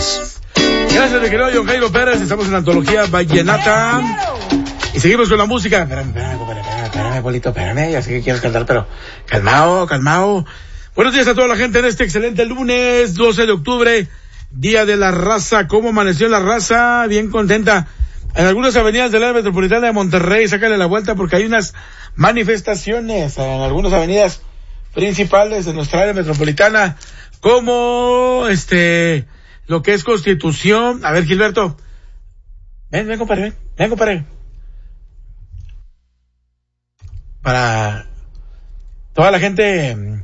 Pérez. Gracias, mi querido John Jairo Pérez. Estamos en la antología vallenata. Y seguimos con la música. Espérame, Polito, espérame. Ya sé que quieres cantar, pero calmao. Buenos días a toda la gente en este excelente lunes, 12 de octubre, Día de la Raza. ¿Cómo amaneció la raza? Bien contenta. En algunas avenidas del área metropolitana de Monterrey, sácale la vuelta porque hay unas manifestaciones en algunas avenidas principales de nuestra área metropolitana, como lo que es Constitución. A ver, Gilberto. Ven, compadre. Para toda la gente,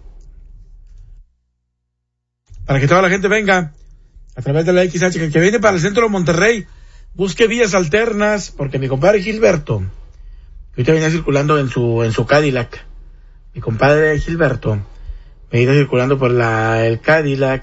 para que toda la gente venga a través de la XH, que viene para el centro de Monterrey, busque vías alternas, porque mi compadre Gilberto, que ahorita venía circulando en su Cadillac, mi compadre Gilberto, venía circulando por el Cadillac.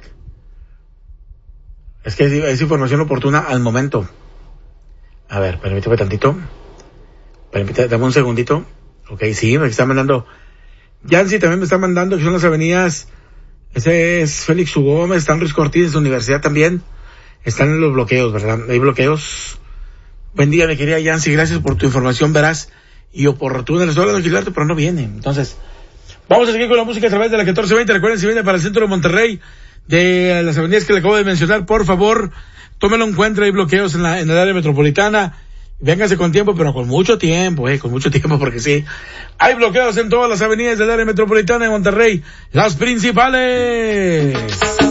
Es que es información oportuna al momento. A ver, permíteme tantito. Dame un segundito. Ok, sí, me está mandando. Yancy también me está mandando, que son las avenidas. Ese es Félix U. Gómez, están Ruiz Cortines, su universidad también. Están en los bloqueos, ¿verdad? Hay bloqueos. Buen día, mi querida Yancy, gracias por tu información veraz y oportuna. Les estoy hablando de Gilberto, pero no viene. Entonces, vamos a seguir con la música a través de la 1420. Recuerden, si viene para el centro de Monterrey, de las avenidas que le acabo de mencionar, por favor, tómelo en cuenta. Hay bloqueos en el área metropolitana. Vénganse con tiempo, pero con mucho tiempo, porque sí. Hay bloqueos en todas las avenidas del área metropolitana de Monterrey, las principales.